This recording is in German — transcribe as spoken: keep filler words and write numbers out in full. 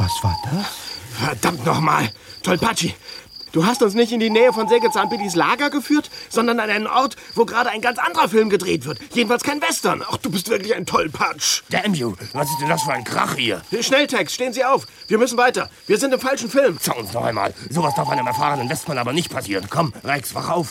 Was war das? Verdammt nochmal. Tolpatschi, du hast uns nicht in die Nähe von Sägezahn-Billys Lager geführt, sondern an einen Ort, wo gerade ein ganz anderer Film gedreht wird. Jedenfalls kein Western. Ach, du bist wirklich ein Tollpatsch. Damn you, was ist denn das für ein Krach hier? Schnelltext, stehen Sie auf. Wir müssen weiter. Wir sind im falschen Film. Schau uns noch einmal. Sowas darf einem erfahrenen Westmann aber nicht passieren. Komm, Rex, wach auf.